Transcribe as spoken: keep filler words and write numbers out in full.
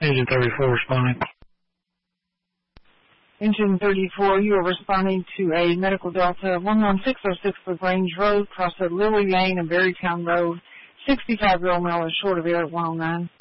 Engine thirty-four responding. Engine thirty-four, you are responding to a Medical Delta one one six oh six LaGrange Road, cross at Lily Lane and Berrytown Road. sixty-five Roll Mile is short of air at one oh nine.